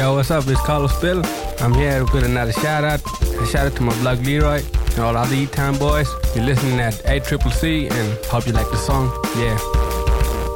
Yo, what's up? It's Carlos Bill. I'm here with another shout out. A shout out to my blog Leroy and all the other E-Town boys. You're listening at ACCC and hope you like the song. Yeah.